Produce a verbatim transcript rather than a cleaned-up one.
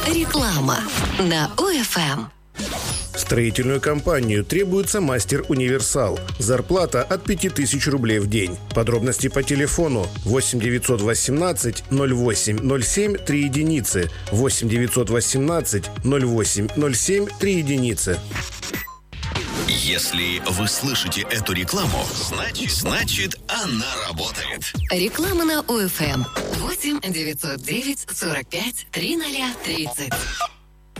Реклама на ОФМ. Строительную компанию требуется мастер-универсал. Зарплата от пяти тысяч рублей в день. Подробности по телефону восемь девятьсот восемнадцать ноль восемь ноль семь три единицы. восемь девятьсот восемнадцать ноль восемь ноль семь три единицы. Если вы слышите эту рекламу, значит, значит она работает. Реклама на ОФМ. восемь девятьсот девять сорок пять тридцать тридцать.